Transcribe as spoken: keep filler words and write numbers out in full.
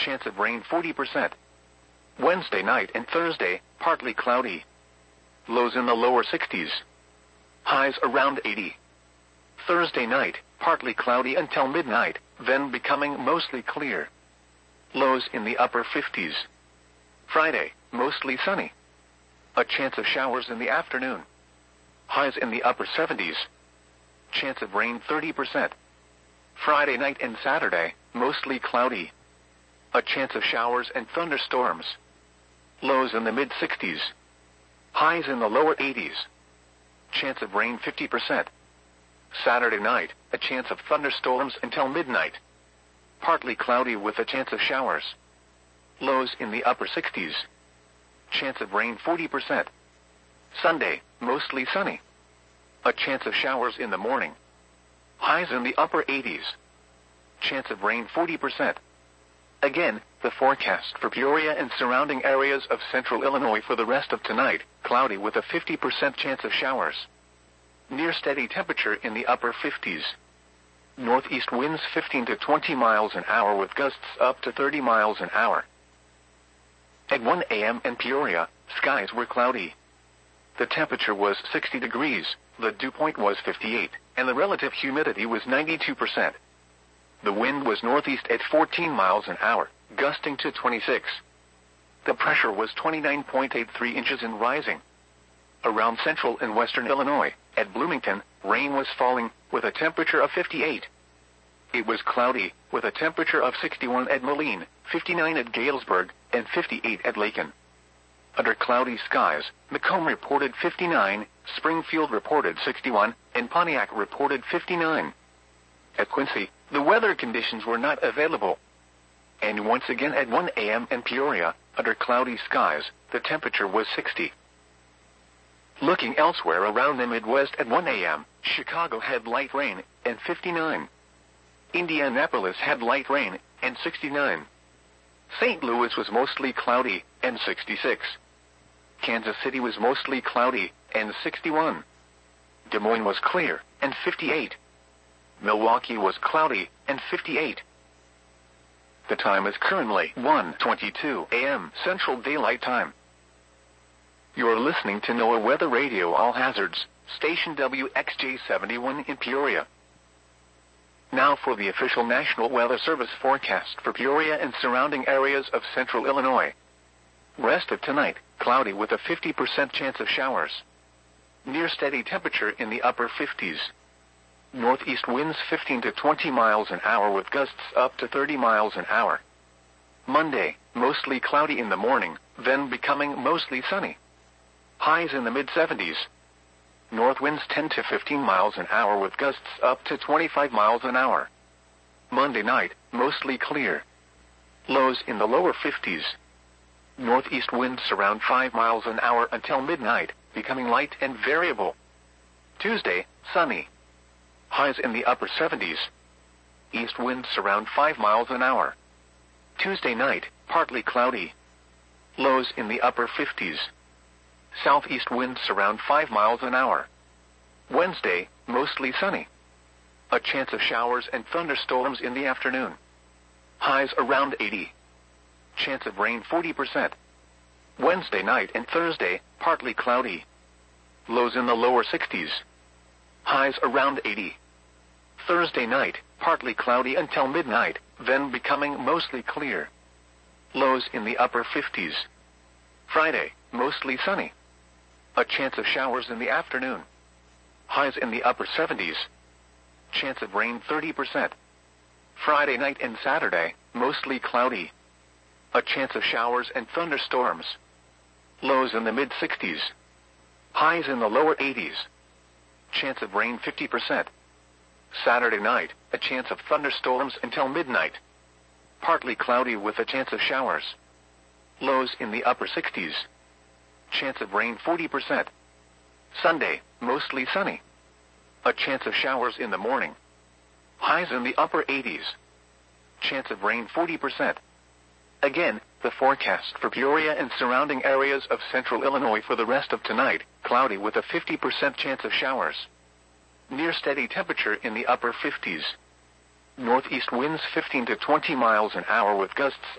Chance of rain forty percent. Wednesday night and Thursday, partly cloudy. Lows in the lower sixties. Highs around eighty. Thursday night, partly cloudy until midnight, then becoming mostly clear. Lows in the upper fifties. Friday, mostly sunny. A chance of showers in the afternoon. Highs in the upper seventies. Chance of rain thirty percent. Friday night and Saturday, mostly cloudy. A chance of showers and thunderstorms. Lows in the mid-sixties. Highs in the lower eighties. Chance of rain fifty percent. Saturday night, a chance of thunderstorms until midnight. Partly cloudy with a chance of showers. Lows in the upper sixties. Chance of rain forty percent. Sunday, mostly sunny. A chance of showers in the morning. Highs in the upper eighties. Chance of rain forty percent. Again, the forecast for Peoria and surrounding areas of central Illinois for the rest of tonight, cloudy with a fifty percent chance of showers. Near steady temperature in the upper fifties. Northeast winds fifteen to twenty miles an hour with gusts up to thirty miles an hour. At one a m in Peoria, skies were cloudy. The temperature was sixty degrees, the dew point was fifty-eight, and the relative humidity was ninety-two percent. The wind was northeast at fourteen miles an hour, gusting to twenty-six. The pressure was twenty-nine point eight three inches and rising. Around central and western Illinois, at Bloomington, rain was falling, with a temperature of fifty-eight. It was cloudy, with a temperature of sixty-one at Moline, fifty-nine at Galesburg, and fifty-eight at Lakin. Under cloudy skies, Macomb reported fifty-nine, Springfield reported sixty-one, and Pontiac reported fifty-nine. At Quincy, the weather conditions were not available. And once again at one a m in Peoria, under cloudy skies, the temperature was sixty. Looking elsewhere around the Midwest at one a m, Chicago had light rain, and fifty-nine. Indianapolis had light rain, and sixty-nine. Saint Louis was mostly cloudy, and sixty-six. Kansas City was mostly cloudy, and sixty-one. Des Moines was clear, and fifty-eight. Milwaukee was cloudy, and fifty-eight. The time is currently one twenty-two a m Central Daylight Time. You are listening to NOAA Weather Radio All Hazards, station W X J seventy-one in Peoria. Now for the official National Weather Service forecast for Peoria and surrounding areas of central Illinois. Rest of tonight, cloudy with a fifty percent chance of showers. Near steady temperature in the upper fifties. Northeast winds fifteen to twenty miles an hour with gusts up to thirty miles an hour. Monday, mostly cloudy in the morning, then becoming mostly sunny. Highs in the mid-seventies. North winds ten to fifteen miles an hour with gusts up to twenty-five miles an hour. Monday night, mostly clear. Lows in the lower fifties. Northeast winds around five miles an hour until midnight, becoming light and variable. Tuesday, sunny. Highs in the upper seventies. East winds around five miles an hour. Tuesday night, partly cloudy. Lows in the upper fifties. Southeast winds around five miles an hour. Wednesday, mostly sunny. A chance of showers and thunderstorms in the afternoon. Highs around eighty. Chance of rain forty percent. Wednesday night and Thursday, partly cloudy. Lows in the lower sixties. Highs around eighty. Thursday night, partly cloudy until midnight, then becoming mostly clear. Lows in the upper fifties. Friday, mostly sunny. A chance of showers in the afternoon. Highs in the upper seventies. Chance of rain thirty percent. Friday night and Saturday, mostly cloudy. A chance of showers and thunderstorms. Lows in the mid-sixties. Highs in the lower eighties. Chance of rain fifty percent. Saturday night, a chance of thunderstorms until midnight. Partly cloudy with a chance of showers. Lows in the upper sixties. Chance of rain forty percent. Sunday, mostly sunny. A chance of showers in the morning. Highs in the upper eighties. Chance of rain forty percent. Again, the forecast for Peoria and surrounding areas of central Illinois for the rest of tonight, cloudy with a fifty percent chance of showers. Near steady temperature in the upper fifties. Northeast winds fifteen to twenty miles an hour with gusts